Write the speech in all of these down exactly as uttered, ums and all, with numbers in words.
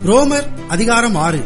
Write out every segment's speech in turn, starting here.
ரோமர் அதிகாரம் ஆறு.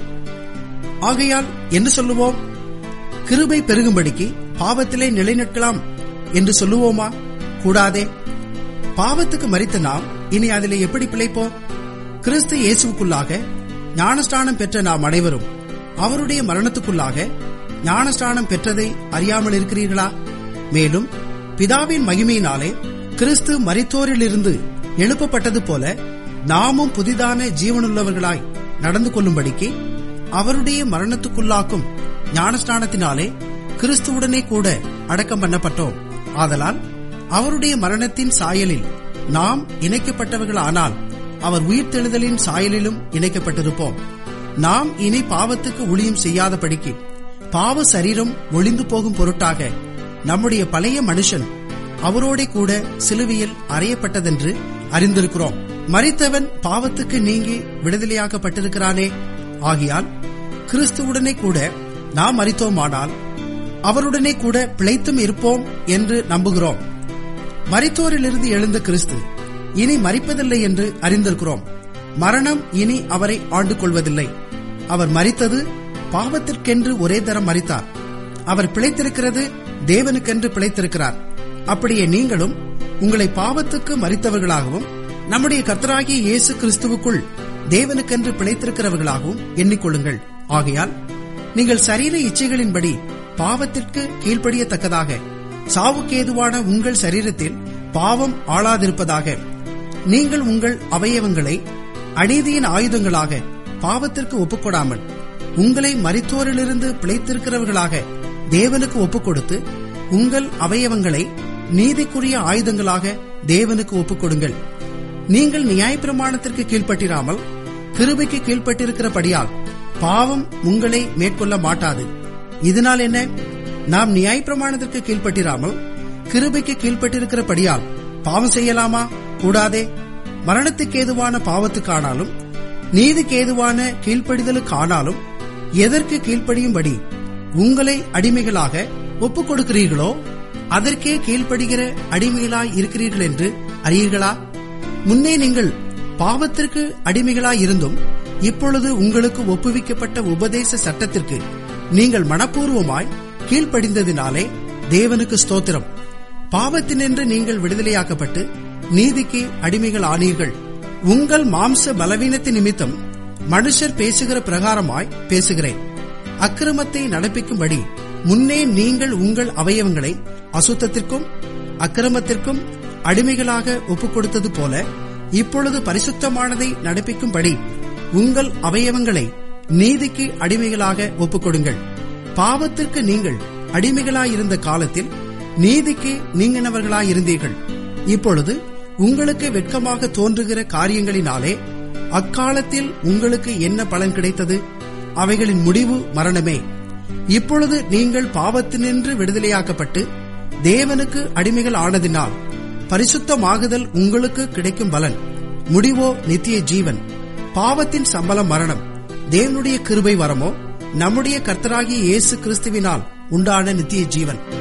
ஆகையால் என்ன சொல்லுவோம்? கிருபை பெருகும்படிக்கு பாவத்திலே நிலைநிற்கலாம் என்று சொல்லுவோமா? கூடாதே. பாவத்துக்கு மரித்த நாம் இனி அதிலே எப்படி பிழைப்போம்? கிறிஸ்து இயேசுவுக்குள்ளாக ஞானஸ்நானம் பெற்ற நாம் அனைவரும் அவருடைய மரணத்துக்குள்ளாக ஞானஸ்நானம் பெற்றதை அறியாமல் இருக்கிறீர்களா? மேலும் பிதாவின் மகிமையினாலே கிறிஸ்து மரித்தோரிலிருந்து எழுப்பப்பட்டது போல நாமும் புதிதான ஜீவனுள்ளவர்களாய் நடந்து கொள்ளும்படிக்கு அவருடைய மரணத்துக்குள்ளாக்கும் ஞானஸ்நானத்தினாலே கிறிஸ்துவுடனே கூட அடக்கம் பண்ணப்பட்டோம். ஆதலால் அவருடைய மரணத்தின் சாயலில் நாம் இணைக்கப்பட்டவர்களானால் அவர் உயிர்த்தெழுதலின் சாயலிலும் இணைக்கப்பட்டிருப்போம். நாம் இனி பாவத்துக்கு ஊழியம் செய்யாதபடிக்கு பாவ சரீரம் ஒளிந்து போகும் பொருட்டாக நம்முடைய பழைய மனுஷன் அவரோட கூட சிலுவையில் அறையப்பட்டதென்று அறிந்திருக்கிறோம். மரித்தவன் பாவத்துக்கு நீங்கி விடுதலையாக்கப்பட்டிருக்கிறானே. ஆகையால் கிறிஸ்துவுடனே கூட நாம் மரித்தோமானால் அவருடனே கூட பிழைத்தும் இருப்போம் என்று நம்புகிறோம். மரித்தோரிலிருந்து எழுந்த கிறிஸ்து இனி மரிப்பதில்லை என்று அறிந்திருக்கிறோம். மரணம் இனி அவரை ஆண்டு கொள்வதில்லை. அவர் மரித்தது பாவத்திற்கென்று ஒரே தரம் மரித்தார். அவர் பிழைத்திருக்கிறது தேவனுக்கென்று பிழைத்திருக்கிறார். அப்படியே நீங்களும் உங்களை பாவத்துக்கு மரித்தவர்களாகவும் நம்முடைய கர்த்தராகிய இயேசு கிறிஸ்துவுக்குள் தேவனுக்கென்று பிழைத்திருக்கிறவர்களாகவும் எண்ணிக்கொள்ளுங்கள். ஆகையால் நீங்கள் சரீர இச்சைகளின்படி பாவத்திற்கு கீழ்ப்படியத்தக்கதாக சாவுக்கேதுவான உங்கள் சரீரத்தில் பாவம் ஆளாதிருப்பதாக நீங்கள் உங்கள் அவயவங்களை அநீதியின் ஆயுதங்களாக பாவத்திற்கு ஒப்புக்கொடாமல் உங்களை மரித்தோரிலிருந்து பிழைத்திருக்கிறவர்களாக தேவனுக்கு ஒப்புக்கொடுத்து உங்கள் அவயவங்களை நீதிக்குரிய ஆயுதங்களாக தேவனுக்கு ஒப்புக்கொடுங்கள். நீங்கள் நியாயப்பிரமாணத்திற்கு கீழ்ப்பட்டிராமல் கிருபைக்கு கீழ்ப்பட்டிருக்கிறபடியால் பாவம் உங்களை மேற்கொள்ள மாட்டாது. இதனால் என்ன? நாம் நியாயப்பிரமாணத்திற்கு கீழ்ப்பட்டிராமல் கிருபைக்கு கீழ்ப்பட்டிருக்கிறபடியால் பாவம் செய்யலாமா? கூடாதே. மரணத்துக்கு ஏதுவான பாவத்துக்கானாலும் நீதிக்கு ஏதுவான கீழ்ப்படிதலுக்கானாலும் எதற்கு கீழ்ப்படியும்படி உங்களை அடிமைகளாக ஒப்புக் கொடுக்கிறீர்களோ அதற்கே கீழ்ப்படுகிற அடிமைகளாய் இருக்கிறீர்கள் என்று அறியீர்களா? முன்னே நீங்கள் பாவத்திற்கு அடிமைகளாயிருந்தும் இப்பொழுது உங்களுக்கு ஒப்புவிக்கப்பட்ட உபதேச சட்டத்திற்கு நீங்கள் மனப்பூர்வமாய் கீழ்ப்படிந்ததினாலே தேவனுக்கு ஸ்தோத்திரம். பாவத்தினின்று நீங்கள் விடுதலையாக்கப்பட்டு நீதிக்கு அடிமைகள் ஆனீர்கள். உங்கள் மாம்ச பலவீனத்தின் நிமித்தம் மனுஷர் பேசுகிற பிரகாரமாய் பேசுகிறேன். அக்கிரமத்தை நடப்பிக்கும்படி முன்னே நீங்கள் உங்கள் அவயவங்களை அசுத்தத்திற்கும் அக்கிரமத்திற்கும் அடிமைகளாக ஒப்புக் கொடுத்தது போல இப்பொழுது பரிசுத்தமானதை நடப்பிக்கும்படி உங்கள் அவயவங்களை நீதிக்கு அடிமைகளாக ஒப்புக்கொடுங்கள். பாவத்திற்கு நீங்கள் அடிமைகளாயிருந்த காலத்தில் நீதிக்கு நீங்கினவர்களாயிருந்தீர்கள். இப்பொழுது உங்களுக்கு வெட்கமாக தோன்றுகிற காரியங்களினாலே அக்காலத்தில் உங்களுக்கு என்ன பலன் கிடைத்தது? அவைகளின் முடிவு மரணமே. இப்பொழுது நீங்கள் பாவத்தினின்று விடுதலையாக்கப்பட்டு தேவனுக்கு அடிமைகள் ஆனதினால் பரிசுத்தமாகுதல் உங்களுக்கு கிடைக்கும் பலன். முடிவோ நித்திய ஜீவன். பாவத்தின் சம்பளம் மரணம். தேவனுடைய கிருபை வரமோ நம்முடைய கர்த்தராகிய இயேசு கிறிஸ்துவினால் உண்டான நித்திய ஜீவன்.